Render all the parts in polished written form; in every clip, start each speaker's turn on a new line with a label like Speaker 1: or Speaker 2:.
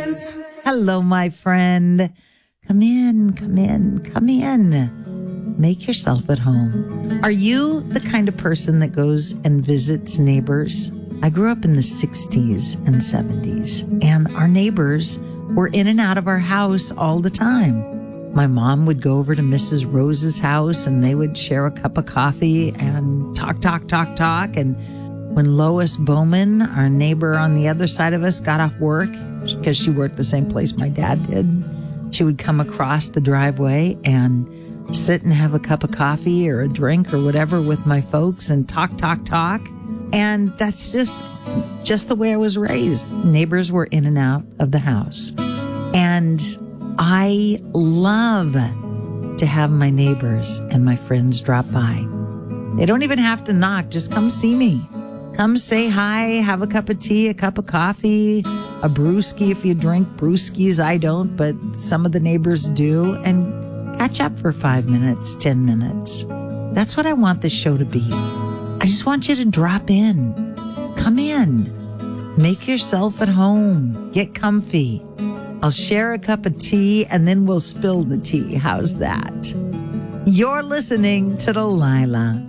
Speaker 1: Hello, my friend. Come in, come in, come in. Make yourself at home. Are you the kind of person that goes and visits neighbors? I grew up in the 60s and 70s, and our neighbors were in and out of our house all the time. My mom would go over to Mrs. Rose's house, and they would share a cup of coffee and talk. And when Lois Bowman, our neighbor on the other side of us, got off work, because she worked the same place my dad did, she would come across the driveway and sit and have a cup of coffee or a drink or whatever with my folks and talk. And that's just the way I was raised. Neighbors were in and out of the house. And I love to have my neighbors and my friends drop by. They don't even have to knock. Just come see me. Come say hi, have a cup of tea, a cup of coffee, a brewski if you drink brewskis. I don't, but some of the neighbors do. And catch up for 5 minutes, 10 minutes. That's what I want this show to be. I just want you to drop in. Come in. Make yourself at home. Get comfy. I'll share a cup of tea and then we'll spill the tea. How's that? You're listening to Delilah.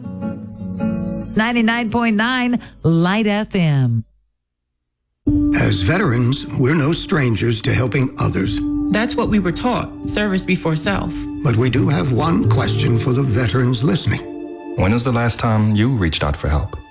Speaker 1: 99.9 Light FM.
Speaker 2: As veterans, we're no strangers to helping others.
Speaker 3: That's what we were taught, service before self.
Speaker 2: But we do have one question for the veterans listening.
Speaker 4: When was the last time you reached out for help?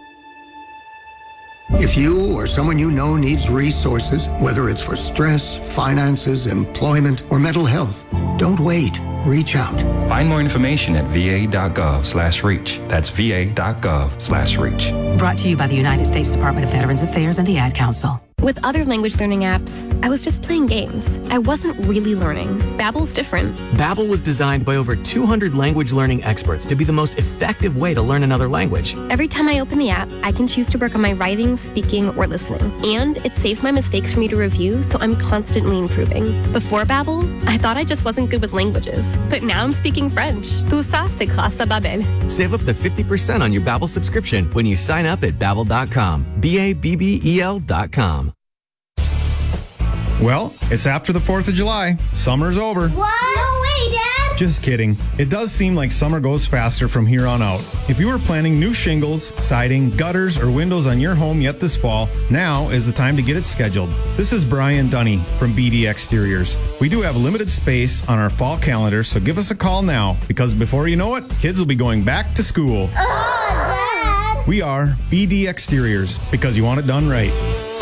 Speaker 2: If you or someone you know needs resources, whether it's for stress, finances, employment, or mental health, don't wait. Reach out.
Speaker 4: Find more information at va.gov/reach. That's va.gov/reach.
Speaker 5: Brought to you by the United States Department of Veterans Affairs and the Ad Council.
Speaker 6: With other language learning apps, I was just playing games. I wasn't really learning. Babbel's different.
Speaker 7: Babbel was designed by over 200 language learning experts to be the most effective way to learn another language.
Speaker 6: Every time I open the app, I can choose to work on my writing, speaking, or listening. And it saves my mistakes for me to review, so I'm constantly improving. Before Babbel, I thought I just wasn't good with languages. But now I'm speaking French. Tout ça, c'est grâce à Babbel.
Speaker 7: Save up to 50% on your Babbel subscription when you sign up at Babbel.com. Babbel.com.
Speaker 8: Well, it's after the 4th of July. Summer's over.
Speaker 9: What? No way, Dad!
Speaker 8: Just kidding. It does seem like summer goes faster from here on out. If you are planning new shingles, siding, gutters, or windows on your home yet this fall, now is the time to get it scheduled. This is Brian Dunny from BD Exteriors. We do have limited space on our fall calendar, so give us a call now, because before you know it, kids will be going back to school.
Speaker 9: Dad!
Speaker 8: We are BD Exteriors, because you want it done right.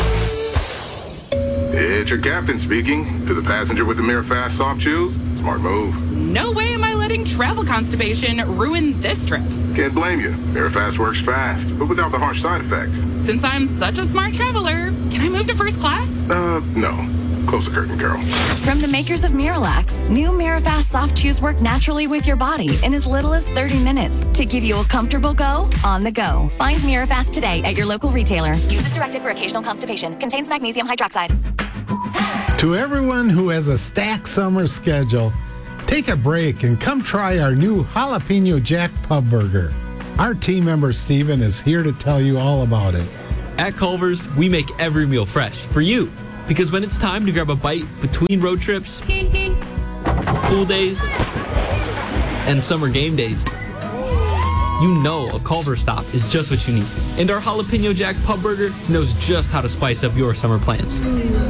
Speaker 10: It's your captain speaking. To the passenger with the Mirafast soft chews, smart move.
Speaker 3: No way am I letting travel constipation ruin this trip.
Speaker 10: Can't blame you. Mirafast works fast, but without the harsh side effects.
Speaker 3: Since I'm such a smart traveler, can I move to first class?
Speaker 10: No. Close the curtain, Carol.
Speaker 5: From the makers of Miralax, new Mirafast soft chews work naturally with your body in as little as 30 minutes to give you a comfortable go on the go. Find Mirafast today at your local retailer. Use as directed for occasional constipation. Contains magnesium hydroxide.
Speaker 11: To everyone who has a stacked summer schedule, take a break and come try our new Jalapeno Jack Pub Burger. Our team member Steven is here to tell you all about it.
Speaker 12: At Culver's, we make every meal fresh for you. Because when it's time to grab a bite between road trips, pool days, and summer game days, you know a Culver's stop is just what you need. And our Jalapeno Jack Pub Burger knows just how to spice up your summer plans.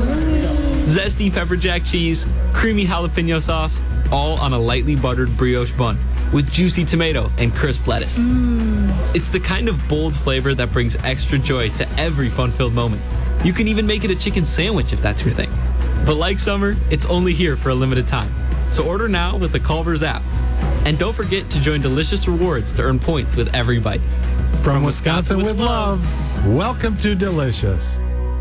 Speaker 12: Zesty pepper jack cheese, creamy jalapeno sauce, all on a lightly buttered brioche bun with juicy tomato and crisp lettuce. It's the kind of bold flavor that brings extra joy to every fun-filled moment. You can even make it a chicken sandwich if that's your thing. But like summer, it's only here for a limited time. So order now with the Culver's app. And don't forget to join Delicious Rewards to earn points with every bite.
Speaker 11: From Wisconsin with love, welcome to Delicious.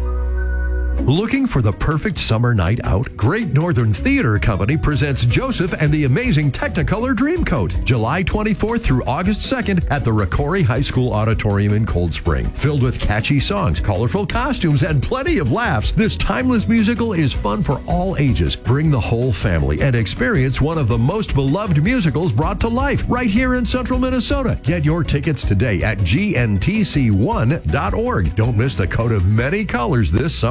Speaker 13: Looking for the perfect summer night out? Great Northern Theater Company presents Joseph and the Amazing Technicolor Dreamcoat, July 24th through August 2nd at the Rocori High School Auditorium in Cold Spring. Filled with catchy songs, colorful costumes, and plenty of laughs, this timeless musical is fun for all ages. Bring the whole family and experience one of the most beloved musicals brought to life right here in central Minnesota. Get your tickets today at gntc1.org. Don't miss the coat of many colors this summer. At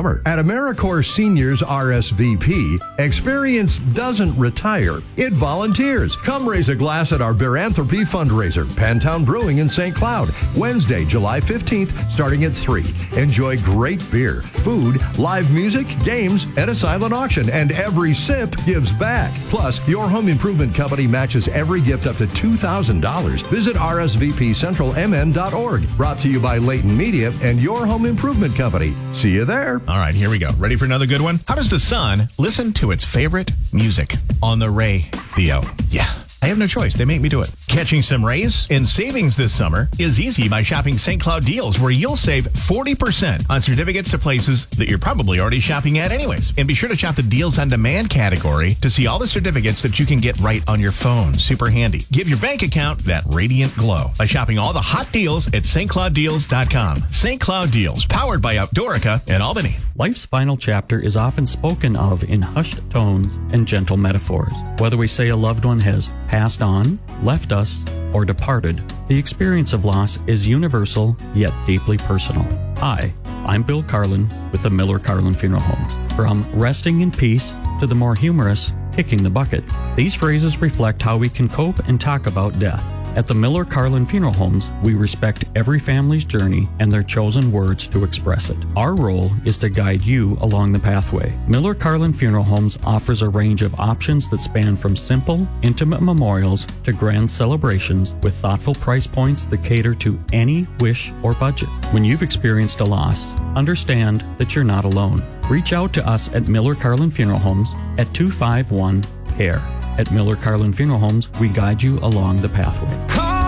Speaker 13: AmeriCorps Seniors RSVP, experience doesn't retire, it volunteers. Come raise a glass at our Beeranthropy fundraiser, Pantown Brewing in St. Cloud, Wednesday, July 15th, starting at 3. Enjoy great beer, food, live music, games, and a silent auction, and every sip gives back. Plus, your home improvement company matches every gift up to $2,000. Visit rsvpcentralmn.org. Brought to you by Leighton Media and your home improvement company. See you there.
Speaker 14: All right, here we go. Ready for another good one? How does the sun listen to its favorite music? On the radio. Yeah. I have no choice. They make me do it. Catching some rays in savings this summer is easy by shopping St. Cloud Deals, where you'll save 40% on certificates to places that you're probably already shopping at anyways. And be sure to shop the Deals on Demand category to see all the certificates that you can get right on your phone. Super handy. Give your bank account that radiant glow by shopping all the hot deals at stclouddeals.com. St. Cloud Deals, powered by Outdoorica and Albany.
Speaker 15: Life's final chapter is often spoken of in hushed tones and gentle metaphors. Whether we say a loved one has passed on, left us, or departed, the experience of loss is universal yet deeply personal. Hi, I'm Bill Carlin with the Miller Carlin Funeral Homes. From resting in peace to the more humorous kicking the bucket, these phrases reflect how we can cope and talk about death. At the Miller Carlin Funeral Homes, we respect every family's journey and their chosen words to express it. Our role is to guide you along the pathway. Miller Carlin Funeral Homes offers a range of options that span from simple, intimate memorials to grand celebrations with thoughtful price points that cater to any wish or budget. When you've experienced a loss, understand that you're not alone. Reach out to us at Miller Carlin Funeral Homes at 251-CARE. At Miller Carlin Funeral Homes, we guide you along the pathway.
Speaker 16: Call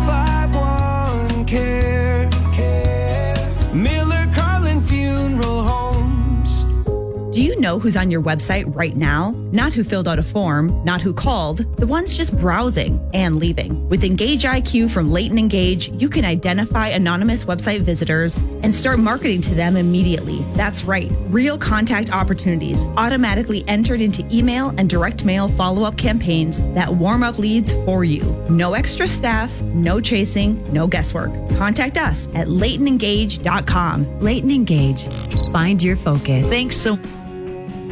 Speaker 16: 251-CARE. Miller Carlin Funeral Homes.
Speaker 17: Do you know who's on your website right now? Not who filled out a form, not who called, the ones just browsing and leaving. With Engage IQ from Leighton Engage, you can identify anonymous website visitors and start marketing to them immediately. That's right, real contact opportunities automatically entered into email and direct mail follow-up campaigns that warm up leads for you. No extra staff, no chasing, no guesswork. Contact us at LeightonEngage.com.
Speaker 18: Leighton Engage. Find your focus.
Speaker 1: Thanks so